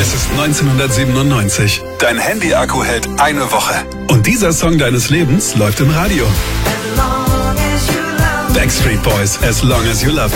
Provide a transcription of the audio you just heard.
Es ist 1997. Dein Handy-Akku hält eine Woche. Und dieser Song deines Lebens läuft im Radio. Backstreet Boys, As Long As You Love.